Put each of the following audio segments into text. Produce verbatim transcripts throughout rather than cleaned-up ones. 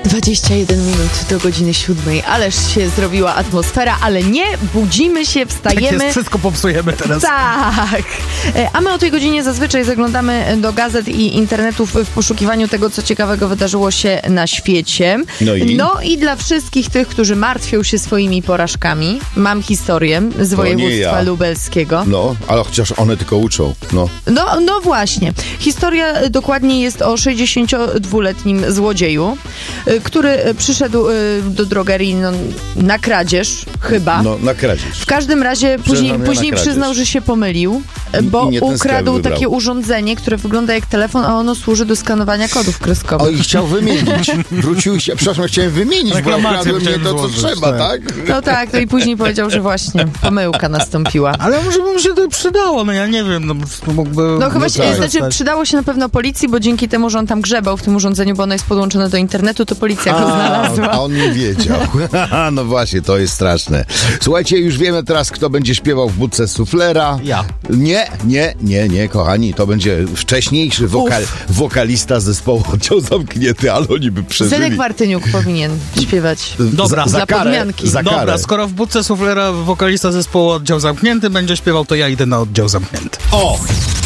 dwadzieścia jeden minut do godziny siódmej. Ależ się zrobiła atmosfera, ale nie, budzimy się, wstajemy. Tak jest, wszystko popsujemy teraz. Tak. A my o tej godzinie zazwyczaj zaglądamy do gazet i internetów w poszukiwaniu tego, co ciekawego wydarzyło się na świecie. No i? No i dla wszystkich tych, którzy martwią się swoimi porażkami, mam historię z województwa ja. lubelskiego. No, ale chociaż one tylko uczą. No. No, no właśnie. Historia dokładnie jest o sześćdziesięciodwuletnim złodzieju, który przyszedł do drogerii no, na kradzież, chyba. No, na kradzież. W każdym razie później, Przyznam, później ja na przyznał, że się pomylił, bo I nie ten sklep ukradł wybrał. takie urządzenie, które wygląda jak telefon, a ono służy do skanowania kodów kreskowych. O, i chciał wymienić. Wrócił się, przepraszam, chciałem wymienić, bo Reklamację ukradłem nie to, co złożyć, trzeba, tak. tak? No tak, no i później powiedział, że właśnie pomyłka nastąpiła. Ale może by mu się to przydało, no ja nie wiem, no mógłby... No chyba się, tak. znaczy przydało się na pewno policji, bo dzięki temu, że on tam grzebał w tym urządzeniu, bo ono jest podłączone do internetu, to policja go znalazła. A on nie wiedział. No właśnie, to jest straszne. Słuchajcie, już wiemy teraz, kto będzie śpiewał w budce suflera. Ja. Nie, nie, nie, nie, kochani, to będzie wcześniejszy wokal, wokalista zespołu Oddział Zamknięty, ale oni by przeżyli. Zenek Martyniuk powinien śpiewać. Dobra. za, za Dla karę, podmianki. za karę. Dobra, skoro w budce suflera wokalista zespołu Oddział Zamknięty będzie śpiewał, to ja idę na Oddział Zamknięty. O!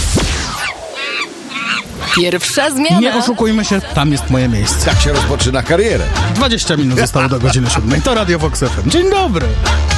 Pierwsza zmiana. Nie oszukujmy się, tam jest moje miejsce. Tak się rozpoczyna karierę. dwadzieścia minut zostało do godziny siódmej. To Radio Vox F M. Dzień dobry.